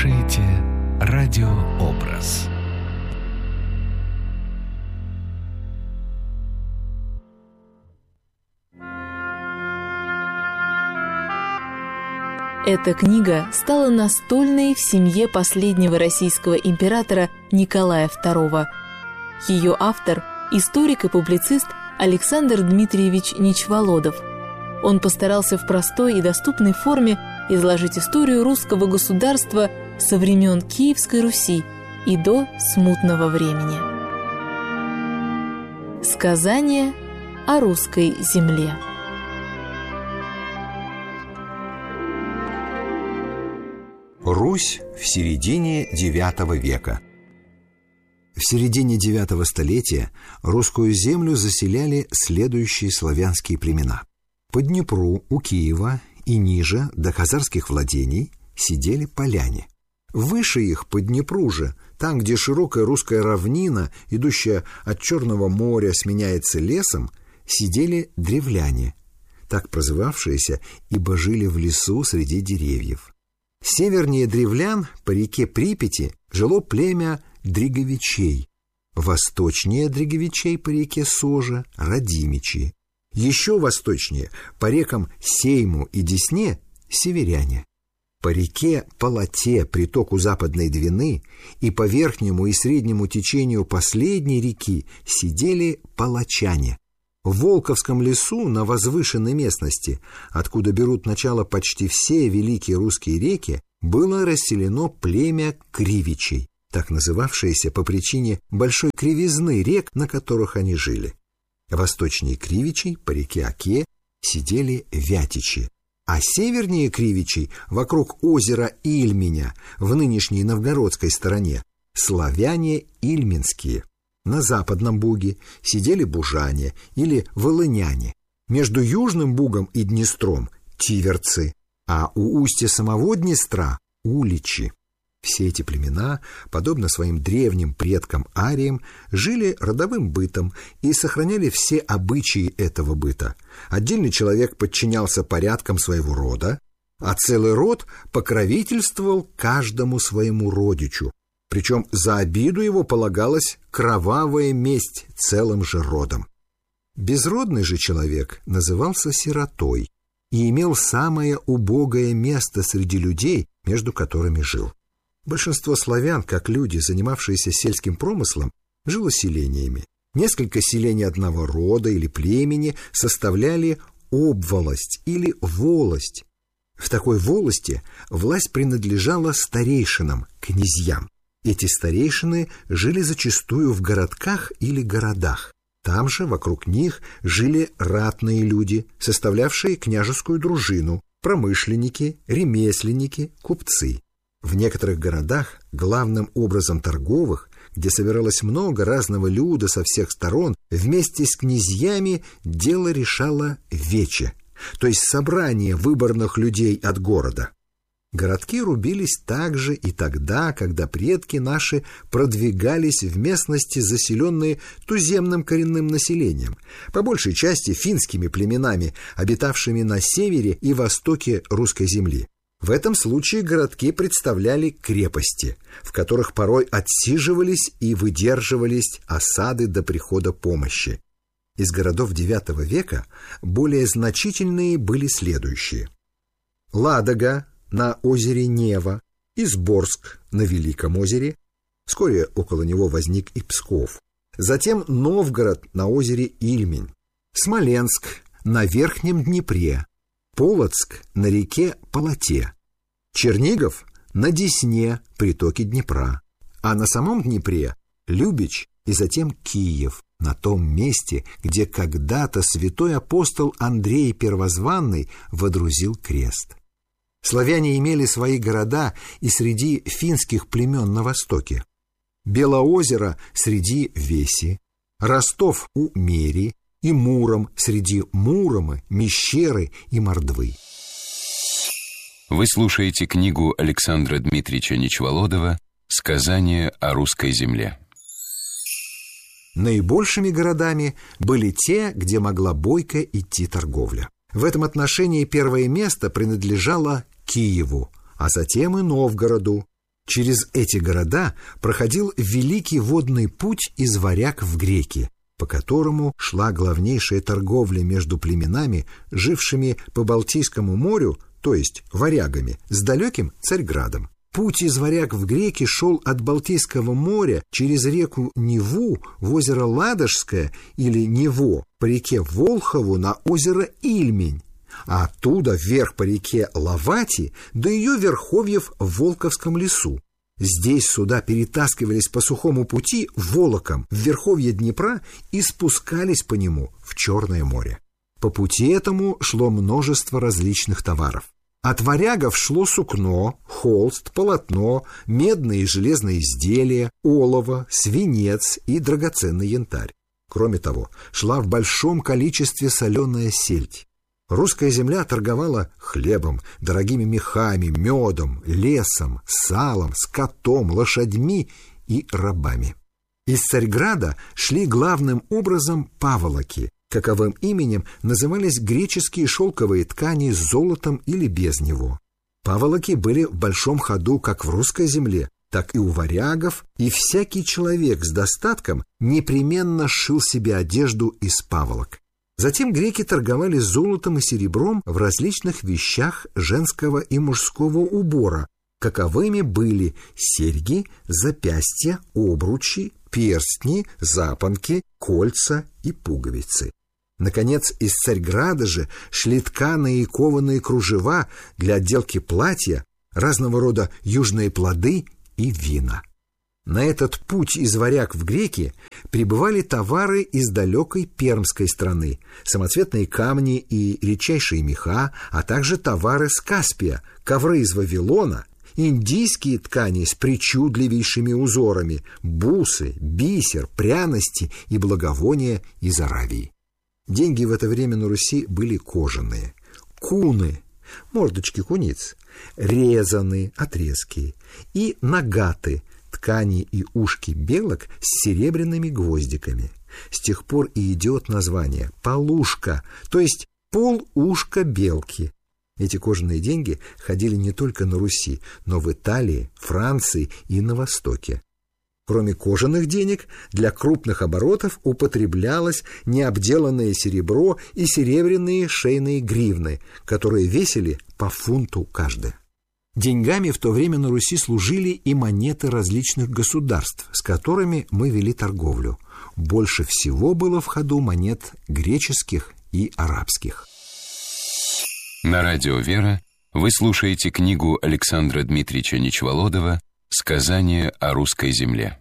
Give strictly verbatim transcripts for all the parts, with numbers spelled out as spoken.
слушаете радиообраз. Эта книга стала настольной в семье последнего российского императора Николая второго. Ее автор – историк и публицист Александр Дмитриевич Ничволодов. Он постарался в простой и доступной форме изложить историю русского государства со времен Киевской Руси и до смутного времени. Сказание о русской земле. Русь в середине девятого века. В середине девятого столетия русскую землю заселяли следующие славянские племена. По Днепру у Киева и ниже до хазарских владений сидели поляне. Выше их, по Днепру же, там, где широкая русская равнина, идущая от Черного моря, сменяется лесом, сидели древляне, так прозывавшиеся, ибо жили в лесу среди деревьев. Севернее древлян, по реке Припяти, жило племя Дриговичей. Восточнее Дриговичей, по реке Сожа, Радимичи. Еще восточнее, по рекам Сейму и Десне, северяне. По реке Полоте, притоку Западной Двины, и по верхнему и среднему течению последней реки сидели палачане. В Волковском лесу, на возвышенной местности, откуда берут начало почти все великие русские реки, было расселено племя Кривичей, так называвшееся по причине большой кривизны рек, на которых они жили. Восточнее Кривичей, по реке Оке, сидели Вятичи, а севернее Кривичей, вокруг озера Ильменя, в нынешней новгородской стороне, славяне Ильменские. На западном буге сидели бужане или волыняне. Между Южным бугом и Днестром – тиверцы, а у устья самого Днестра – уличи. Все эти племена, подобно своим древним предкам-ариям, жили родовым бытом и сохраняли все обычаи этого быта. Отдельный человек подчинялся порядкам своего рода, а целый род покровительствовал каждому своему родичу. Причем за обиду его полагалась кровавая месть целым же родом. Безродный же человек назывался сиротой и имел самое убогое место среди людей, между которыми жил. Большинство славян, как люди, занимавшиеся сельским промыслом, жило селениями. Несколько селений одного рода или племени составляли обволость или волость. В такой волости власть принадлежала старейшинам, князьям. Эти старейшины жили зачастую в городках или городах. Там же вокруг них жили ратные люди, составлявшие княжескую дружину, промышленники, ремесленники, купцы. В некоторых городах, главным образом торговых, где собиралось много разного люда со всех сторон, вместе с князьями дело решало вече, то есть собрание выборных людей от города. Городки рубились также и тогда, когда предки наши продвигались в местности, заселенные туземным коренным населением, по большей части финскими племенами, обитавшими на севере и востоке русской земли. В этом случае городки представляли крепости, в которых порой отсиживались и выдерживались осады до прихода помощи. Из городов девятого века более значительные были следующие: Ладога на озере Нева, Изборск на Великом озере, вскоре около него возник и Псков, затем Новгород на озере Ильмень, Смоленск на Верхнем Днепре, Полоцк на реке Полоте, Чернигов на Десне, притоке Днепра, а на самом Днепре Любич и затем Киев, на том месте, где когда-то святой апостол Андрей Первозванный водрузил крест. Славяне имели свои города и среди финских племен на востоке. Белоозеро среди Веси, Ростов у Мери и Муром среди Муромы, Мещеры и Мордвы. Вы слушаете книгу Александра Дмитриевича Ничволодова «Сказание о русской земле». Наибольшими городами были те, где могла бойко идти торговля. В этом отношении первое место принадлежало Киеву, а затем и Новгороду. Через эти города проходил великий водный путь из Варяг в Греки, по которому шла главнейшая торговля между племенами, жившими по Балтийскому морю, то есть варягами, с далеким Царьградом. Путь из Варяг в Греки шел от Балтийского моря через реку Неву в озеро Ладожское или Нево, по реке Волхову на озеро Ильмень, а оттуда вверх по реке Лавати до ее верховьев в Волковском лесу. Здесь суда перетаскивались по сухому пути волоком в верховье Днепра и спускались по нему в Черное море. По пути этому шло множество различных товаров. От варягов шло сукно, холст, полотно, медные и железные изделия, олово, свинец и драгоценный янтарь. Кроме того, шла в большом количестве соленая сельдь. Русская земля торговала хлебом, дорогими мехами, медом, лесом, салом, скотом, лошадьми и рабами. Из Царьграда шли главным образом паволоки. Каковым именем назывались греческие шелковые ткани с золотом или без него. Паволоки были в большом ходу как в русской земле, так и у варягов, и всякий человек с достатком непременно шил себе одежду из паволок. Затем греки торговали золотом и серебром в различных вещах женского и мужского убора, каковыми были серьги, запястья, обручи, перстни, запонки, кольца и пуговицы. Наконец, из Царьграда же шли тканые и кованые кружева для отделки платья, разного рода южные плоды и вина. На этот путь из Варяг в Греки прибывали товары из далекой пермской страны, самоцветные камни и редчайшие меха, а также товары с Каспия, ковры из Вавилона, индийские ткани с причудливейшими узорами, бусы, бисер, пряности и благовония из Аравии. Деньги в это время на Руси были кожаные, куны, мордочки куниц, резаны, отрезки, и нагаты, ткани и ушки белок с серебряными гвоздиками. С тех пор и идет название полушка, то есть полушка белки. Эти кожаные деньги ходили не только на Руси, но в Италии, Франции и на Востоке. Кроме кожаных денег, для крупных оборотов употреблялось необделанное серебро и серебряные шейные гривны, которые весили по фунту каждая. Деньгами в то время на Руси служили и монеты различных государств, с которыми мы вели торговлю. Больше всего было в ходу монет греческих и арабских. На радио «Вера» вы слушаете книгу Александра Дмитриевича Нечволодова «Сказание о русской земле».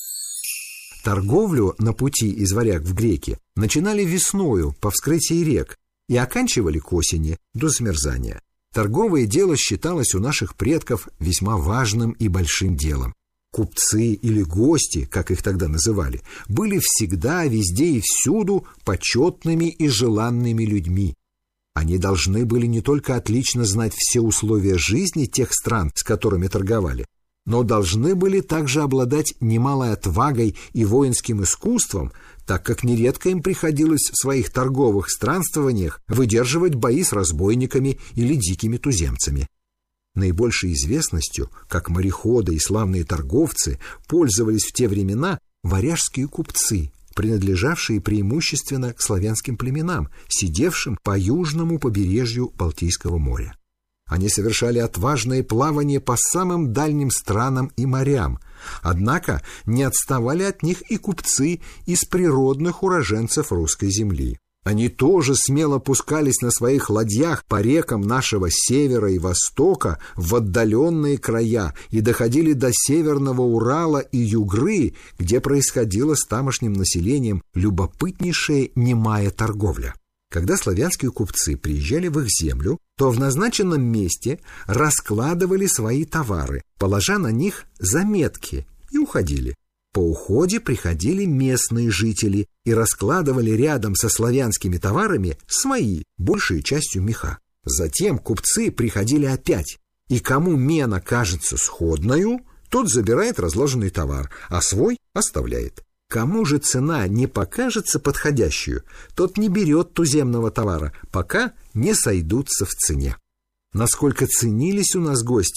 Торговлю на пути из Варяг в Греки начинали весною по вскрытии рек и оканчивали к осени до замерзания. Торговое дело считалось у наших предков весьма важным и большим делом. Купцы или гости, как их тогда называли, были всегда, везде и всюду почетными и желанными людьми. Они должны были не только отлично знать все условия жизни тех стран, с которыми торговали, но должны были также обладать немалой отвагой и воинским искусством, так как нередко им приходилось в своих торговых странствованиях выдерживать бои с разбойниками или дикими туземцами. Наибольшей известностью, как мореходы и славные торговцы, пользовались в те времена варяжские купцы, принадлежавшие преимущественно к славянским племенам, сидевшим по южному побережью Балтийского моря. Они совершали отважные плавания по самым дальним странам и морям, однако не отставали от них и купцы из природных уроженцев русской земли. Они тоже смело пускались на своих ладьях по рекам нашего севера и востока в отдаленные края и доходили до Северного Урала и Югры, где происходила с тамошним населением любопытнейшая немая торговля. Когда славянские купцы приезжали в их землю, то в назначенном месте раскладывали свои товары, положа на них заметки, и уходили. По уходе приходили местные жители и раскладывали рядом со славянскими товарами свои, большей частью меха. Затем купцы приходили опять, и кому мена кажется сходною, тот забирает разложенный товар, а свой оставляет. Кому же цена не покажется подходящую, тот не берет туземного товара, пока не сойдутся в цене. Насколько ценились у нас гости,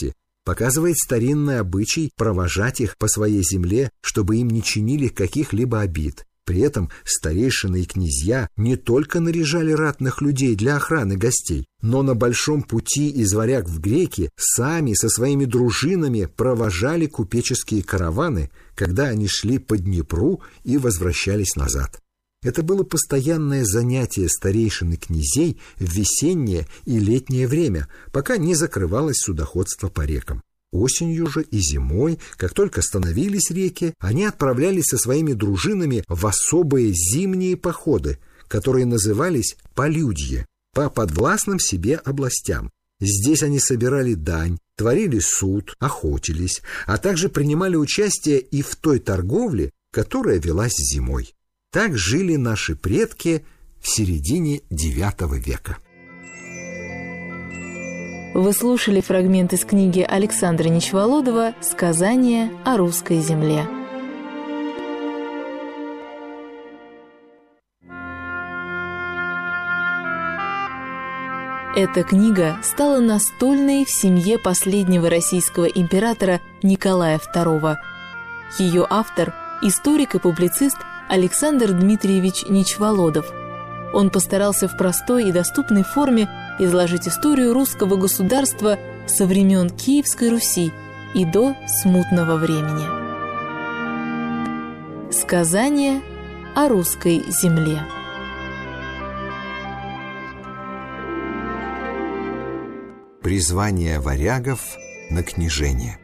показывает старинный обычай провожать их по своей земле, чтобы им не чинили каких-либо обид. При этом старейшины и князья не только наряжали ратных людей для охраны гостей, но на большом пути из Варяг в Греки сами со своими дружинами провожали купеческие караваны, когда они шли по Днепру и возвращались назад. Это было постоянное занятие старейшин и князей в весеннее и летнее время, пока не закрывалось судоходство по рекам. Осенью же и зимой, как только становились реки, они отправлялись со своими дружинами в особые зимние походы, которые назывались полюдье, по подвластным себе областям. Здесь они собирали дань, творили суд, охотились, а также принимали участие и в той торговле, которая велась зимой. Так жили наши предки в середине девятого века. Вы слушали фрагмент из книги Александра Нечволодова «Сказание о русской земле». Эта книга стала настольной в семье последнего российского императора Николая второго. Ее автор – историк и публицист Александр Дмитриевич Нечволодов. Он постарался в простой и доступной форме изложить историю русского государства со времен Киевской Руси и до смутного времени. Сказание о русской земле. Призвание варягов на княжение.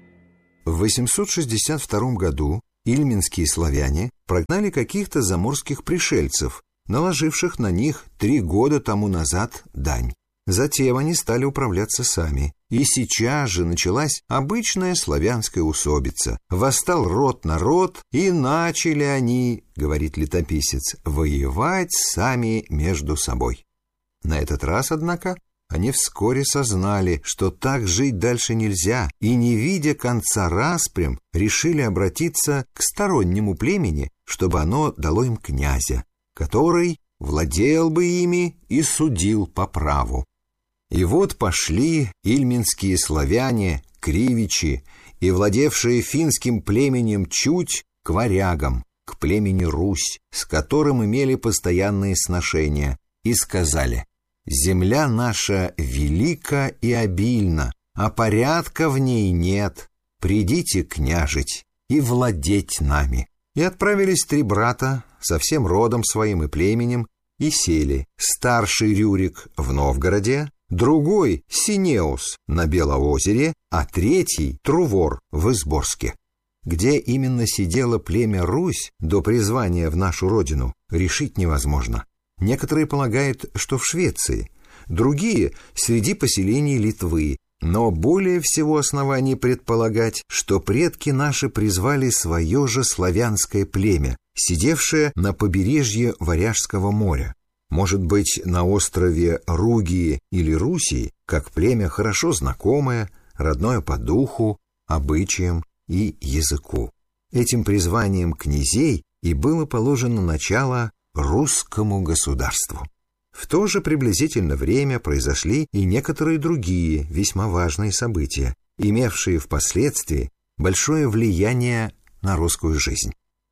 В восемьсот шестьдесят втором году ильминские славяне прогнали каких-то заморских пришельцев, наложивших на них три года тому назад дань. Затем они стали управляться сами, и сейчас же началась обычная славянская усобица. Восстал род на род, и начали они, говорит летописец, воевать сами между собой. На этот раз, однако, они вскоре сознали, что так жить дальше нельзя, и, не видя конца распрям, решили обратиться к стороннему племени, чтобы оно дало им князя, который владел бы ими и судил по праву. И вот пошли ильминские славяне, кривичи, и владевшие финским племенем Чуть к варягам, к племени Русь, с которым имели постоянные сношения, и сказали: «Земля наша велика и обильна, а порядка в ней нет. Придите княжить и владеть нами». И отправились три брата со всем родом своим и племенем, и сели: старший Рюрик в Новгороде, другой Синеус на Белоозере, а третий Трувор в Изборске. Где именно сидело племя Русь до призвания в нашу родину, решить невозможно. Некоторые полагают, что в Швеции, другие – среди поселений Литвы, но более всего оснований предполагать, что предки наши призвали свое же славянское племя, сидевшее на побережье Варяжского моря. Может быть, на острове Ругии или Русии, как племя хорошо знакомое, родное по духу, обычаям и языку. Этим призванием князей и было положено начало русскому государству. В то же приблизительно время произошли и некоторые другие весьма важные события, имевшие впоследствии большое влияние на русскую жизнь.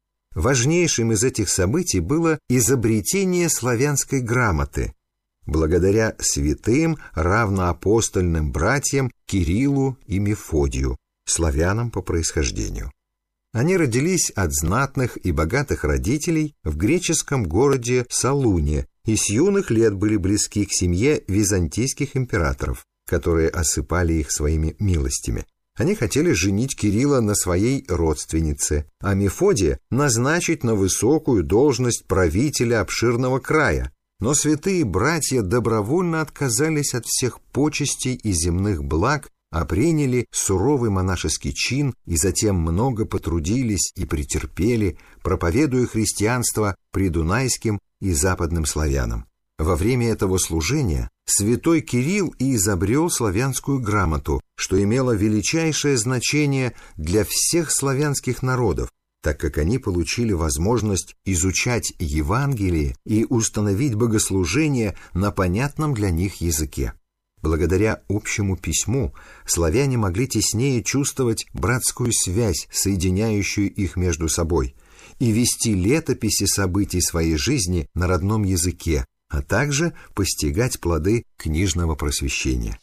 Важнейшим из этих событий было изобретение славянской грамоты, благодаря святым равноапостольным братьям Кириллу и Мефодию, славянам по происхождению. Они родились от знатных и богатых родителей в греческом городе Салуне и с юных лет были близки к семье византийских императоров, которые осыпали их своими милостями. Они хотели женить Кирилла на своей родственнице, а Мефодия назначить на высокую должность правителя обширного края. Но святые братья добровольно отказались от всех почестей и земных благ, а приняли суровый монашеский чин и затем много потрудились и претерпели, проповедуя христианство придунайским и западным славянам. Во время этого служения святой Кирилл и изобрел славянскую грамоту, что имело величайшее значение для всех славянских народов, так как они получили возможность изучать Евангелие и установить богослужение на понятном для них языке. Благодаря общему письму славяне могли теснее чувствовать братскую связь, соединяющую их между собой, и вести летописи событий своей жизни на родном языке, а также постигать плоды книжного просвещения.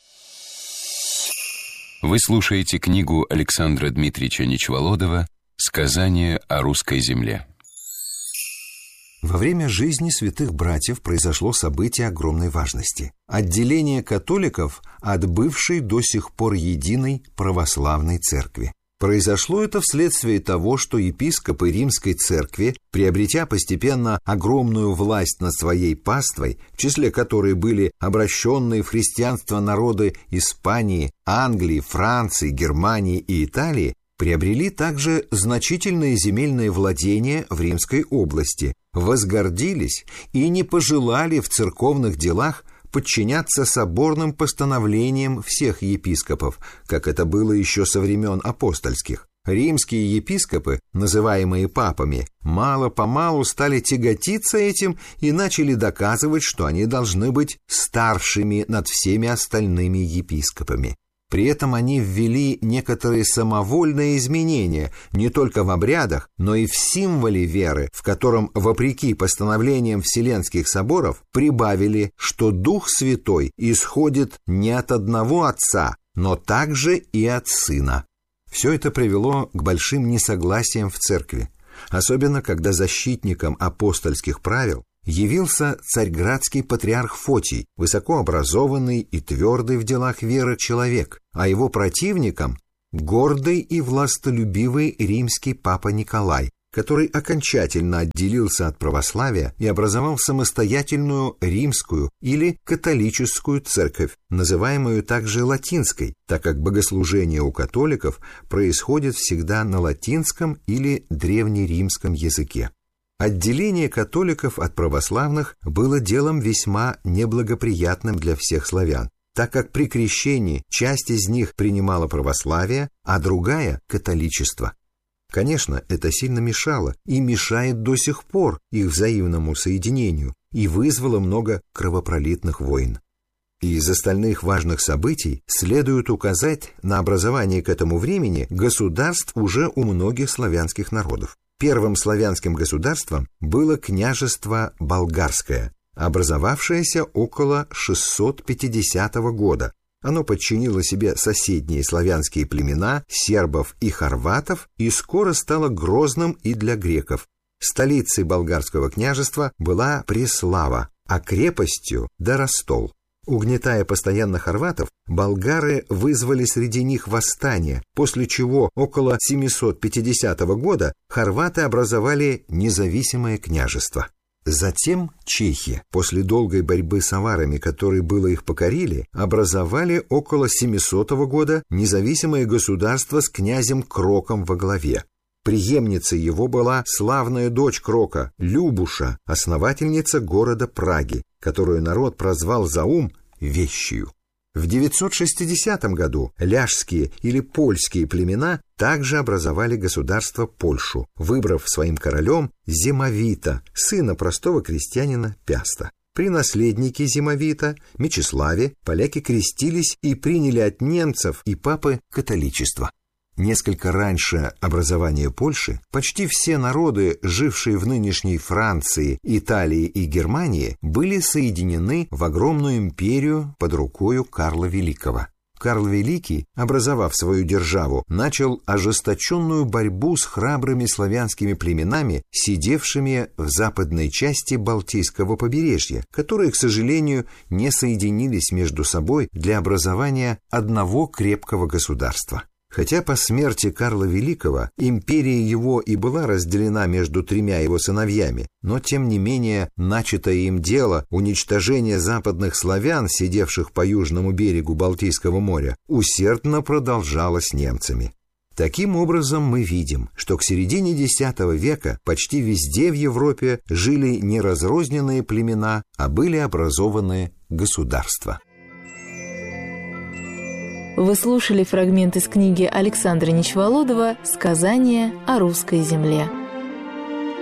Вы слушаете книгу Александра Дмитриевича Нечволодова «Сказание о русской земле». Во время жизни святых братьев произошло событие огромной важности – отделение католиков от бывшей до сих пор единой православной церкви. Произошло это вследствие того, что епископы Римской церкви, приобретя постепенно огромную власть над своей паствой, в числе которой были обращенные в христианство народы Испании, Англии, Франции, Германии и Италии, приобрели также значительные земельные владения в Римской области, возгордились и не пожелали в церковных делах подчиняться соборным постановлениям всех епископов, как это было еще со времен апостольских. Римские епископы, называемые папами, мало-помалу стали тяготиться этим и начали доказывать, что они должны быть старшими над всеми остальными епископами. При этом они ввели некоторые самовольные изменения не только в обрядах, но и в символе веры, в котором, вопреки постановлениям Вселенских соборов, прибавили, что Дух Святой исходит не от одного Отца, но также и от Сына. Все это привело к большим несогласиям в церкви, особенно когда защитником апостольских правил явился царьградский патриарх Фотий, высокообразованный и твердый в делах веры человек, а его противником – гордый и властолюбивый римский папа Николай, который окончательно отделился от православия и образовал самостоятельную римскую или католическую церковь, называемую также латинской, так как богослужение у католиков происходит всегда на латинском или древнеримском языке. Отделение католиков от православных было делом весьма неблагоприятным для всех славян, так как при крещении часть из них принимала православие, а другая – католичество. Конечно, это сильно мешало и мешает до сих пор их взаимному соединению и вызвало много кровопролитных войн. Из остальных важных событий следует указать на образование к этому времени государств уже у многих славянских народов. Первым славянским государством было княжество Болгарское, образовавшееся около шестьсот пятидесятого года. Оно подчинило себе соседние славянские племена, сербов и хорватов, и скоро стало грозным и для греков. Столицей болгарского княжества была Преслава, а крепостью – Доростол. Угнетая постоянно хорватов, болгары вызвали среди них восстание, после чего около семисот пятидесятого года хорваты образовали независимое княжество. Затем чехи, после долгой борьбы с аварами, которые было их покорили, образовали около семисотого года независимое государство с князем Кроком во главе. Преемницей его была славная дочь Крока, Любуша, основательница города Праги, которую народ прозвал за ум Вещью. В девятьсот шестидесятом году ляжские или польские племена также образовали государство Польшу, выбрав своим королем Зимовита, сына простого крестьянина Пяста. При наследнике Зимовита, Мечиславе, поляки крестились и приняли от немцев и папы католичество. Несколько раньше образования Польши почти все народы, жившие в нынешней Франции, Италии и Германии, были соединены в огромную империю под рукою Карла Великого. Карл Великий, образовав свою державу, начал ожесточенную борьбу с храбрыми славянскими племенами, сидевшими в западной части Балтийского побережья, которые, к сожалению, не соединились между собой для образования одного крепкого государства. Хотя по смерти Карла Великого империя его и была разделена между тремя его сыновьями, но тем не менее начатое им дело уничтожения западных славян, сидевших по южному берегу Балтийского моря, усердно продолжалось немцами. Таким образом, мы видим, что к середине десятого века почти везде в Европе жили не разрозненные племена, а были образованы государства. Вы слушали фрагмент из книги Александра Нечволодова «Сказание о русской земле».